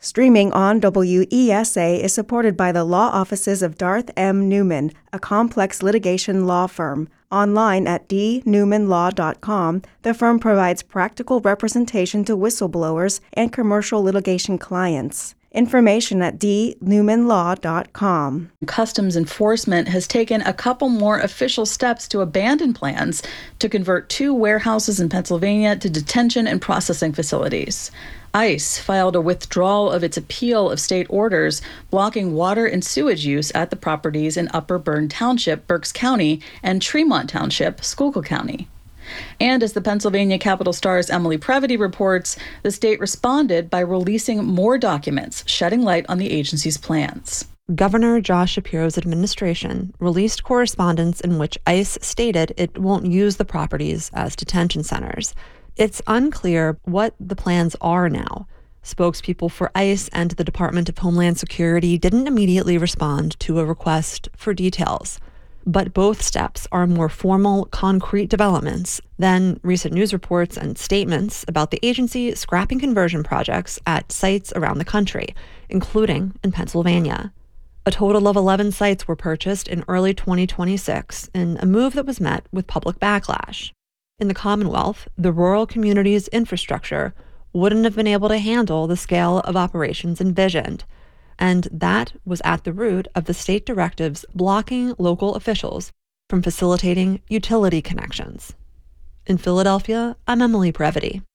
Streaming on WESA is supported by the law offices of Darth M. Newman, a complex litigation law firm. Online at dnewmanlaw.com, the firm provides practical representation to whistleblowers and commercial litigation clients. Information at dnewmanlaw.com. Customs Enforcement has taken a couple more official steps to abandon plans to convert 2 warehouses in Pennsylvania to detention and processing facilities. ICE filed a withdrawal of its appeal of state orders blocking water and sewage use at the properties in Upper Bern Township, Berks County, and Tremont Township, Schuylkill County. And as the Pennsylvania Capital Star's Emily Previty reports, the state responded by releasing more documents, shedding light on the agency's plans. Governor Josh Shapiro's administration released correspondence in which ICE stated it won't use the properties as detention centers. It's unclear what the plans are now. Spokespeople for ICE and the Department of Homeland Security didn't immediately respond to a request for details. But both steps are more formal, concrete developments than recent news reports and statements about the agency scrapping conversion projects at sites around the country, including in Pennsylvania. A total of 11 sites were purchased in early 2026 in a move that was met with public backlash. In the Commonwealth, the rural community's infrastructure wouldn't have been able to handle the scale of operations envisioned. And that was at the root of the state directives blocking local officials from facilitating utility connections. In Philadelphia, I'm Emily Previty.